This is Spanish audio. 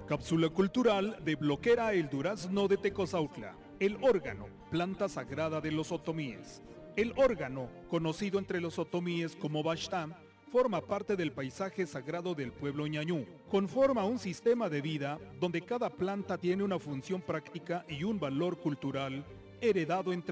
Cápsula cultural de Bloquera el Durazno de Tecozautla. El órgano, planta sagrada de los otomíes. El órgano, conocido entre los otomíes como Baxtán, forma parte del paisaje sagrado del pueblo ñañú. Conforma un sistema de vida donde cada planta tiene una función práctica y un valor cultural heredado entre